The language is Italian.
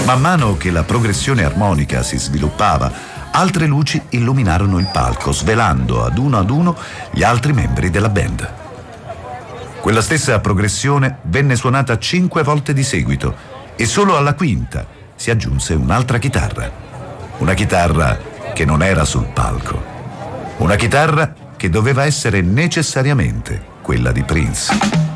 Man mano che la progressione armonica si sviluppava, altre luci illuminarono il palco, svelando ad uno gli altri membri della band. Quella stessa progressione venne suonata 5 volte di seguito e solo alla quinta si aggiunse un'altra chitarra. Una chitarra che non era sul palco. Una chitarra che doveva essere necessariamente quella di Prince.